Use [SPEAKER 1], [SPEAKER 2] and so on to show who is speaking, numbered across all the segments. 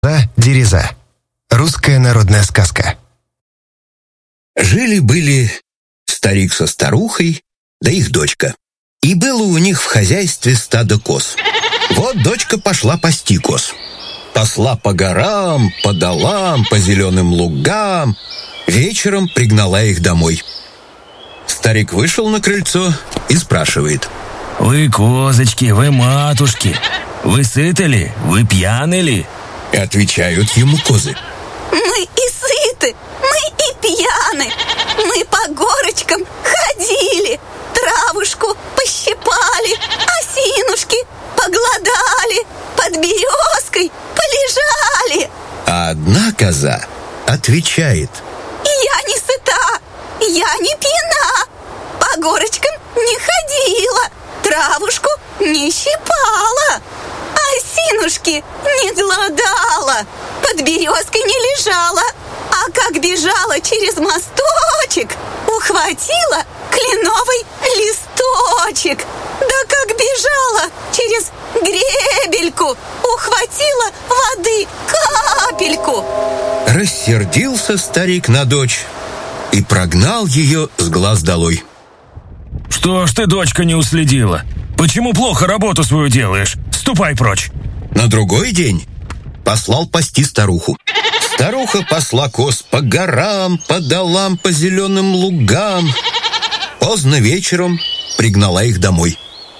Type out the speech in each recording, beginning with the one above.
[SPEAKER 1] Дереза. Русская народная сказка.
[SPEAKER 2] Жили-были старик со старухой, да их дочка. И было у них в хозяйстве стадо коз. Вот дочка пошла пасти коз. Пасла по горам, по долам, по зеленым лугам. Вечером пригнала их домой. Старик вышел на крыльцо и спрашивает:
[SPEAKER 3] «Вы козочки, вы матушки, вы сыты ли, вы пьяны ли?»
[SPEAKER 2] И отвечают ему козы:
[SPEAKER 4] «Мы и сыты, мы и пьяны, мы по горочкам ходили, травушку пощипали, осинушки погладали, под березкой полежали».
[SPEAKER 2] А одна коза отвечает:
[SPEAKER 4] «Я не сыта, я не пьяна, по горочкам не ходила, травушку не щипала, осинушки не гладала, под березкой не лежала, а как бежала через мосточек, ухватила кленовый листочек, да как бежала через гребельку, ухватила воды капельку».
[SPEAKER 2] Рассердился старик на дочь и прогнал ее с глаз долой.
[SPEAKER 3] «Что ж ты, дочка, не уследила? Почему плохо работу свою делаешь? Ступай прочь!»
[SPEAKER 2] На другой день послал пасти старуху. Старуха пасла коз по горам, по долам, по зеленым лугам. Поздно вечером пригнала их домой.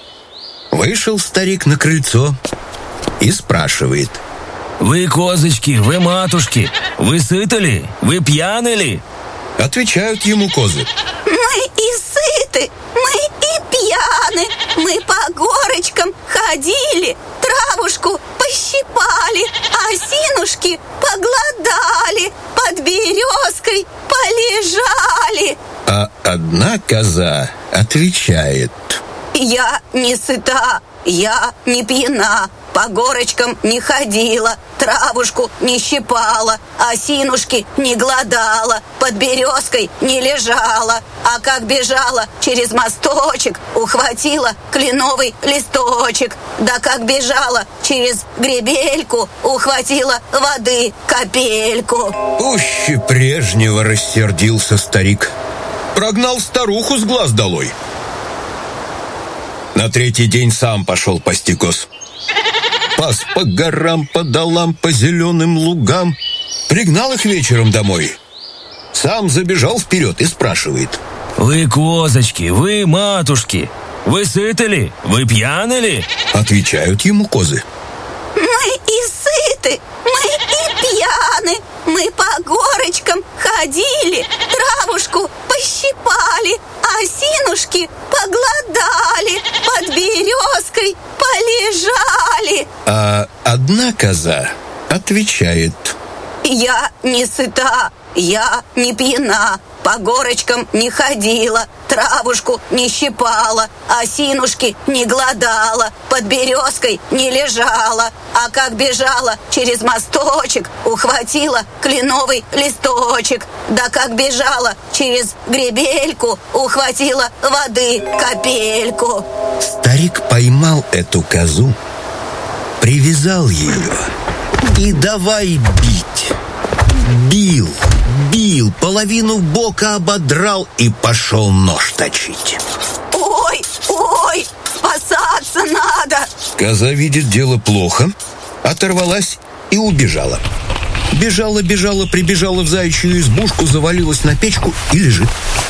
[SPEAKER 2] Вышел старик на крыльцо и спрашивает:
[SPEAKER 3] «Вы козочки, вы матушки, вы сыты ли, вы пьяны ли?»
[SPEAKER 2] Отвечают ему козы:
[SPEAKER 4] «Мы и сыты, мы и пьяны, мы по горочкам ходили, травушку пощипали, осинушки погладали, под березкой полежали».
[SPEAKER 2] А одна коза отвечает:
[SPEAKER 4] «Я не сыта, я не пьяна, по горочкам не ходила, травушку не щипала, осинушки не гладала, под березкой не лежала, а как бежала через мосточек, ухватила кленовый листочек, да как бежала через гребельку, ухватила воды капельку».
[SPEAKER 2] Пуще прежнего рассердился старик. Прогнал старуху с глаз долой. На третий день сам пошел пасти коз. Пас по горам, по долам, по зеленым лугам. Пригнал их вечером домой. Сам забежал вперед и спрашивает:
[SPEAKER 3] «Вы козочки, вы матушки, вы сыты ли, вы пьяны ли?»
[SPEAKER 2] Отвечают ему козы:
[SPEAKER 4] «Мы и сыты, мы и пьяны, мы по горочкам ходили, травушку пощипали, осинушки погладали, под березкой полежали».
[SPEAKER 2] А одна коза отвечает:
[SPEAKER 4] «Я не сыта, я не пьяна, по горочкам не ходила, травушку не щипала, осинушки не гладала, под березкой не лежала, а как бежала через мосточек, ухватила кленовый листочек, да как бежала через гребельку, ухватила воды капельку».
[SPEAKER 2] Старик поймал эту козу, привязал ее и давай бить. Бил, половину бока ободрал и пошел нож точить.
[SPEAKER 4] «Ой, спасаться надо!»
[SPEAKER 2] Коза видит дело плохо, оторвалась и убежала. Бежала, прибежала в заячью избушку, завалилась на печку и лежит.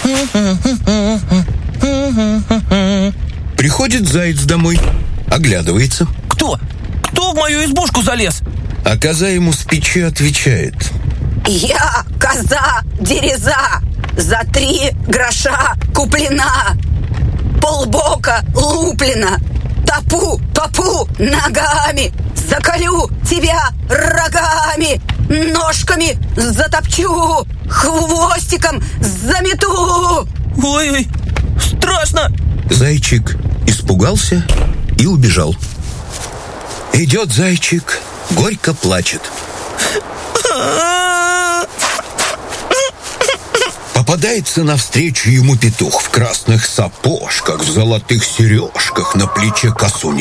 [SPEAKER 2] Приходит заяц домой, оглядывается.
[SPEAKER 3] «Кто? Кто в мою избушку залез?»
[SPEAKER 2] А коза ему с печи отвечает:
[SPEAKER 4] «Я коза Дереза, за 3 гроша куплена, полбока луплена, топу ногами, заколю тебя рогами, ножками затопчу, хвостиком замету».
[SPEAKER 3] «Ой, страшно!»
[SPEAKER 2] Зайчик испугался и убежал. Идет зайчик, горько плачет. Попадается навстречу ему петух в красных сапожках, в золотых сережках, на плече косу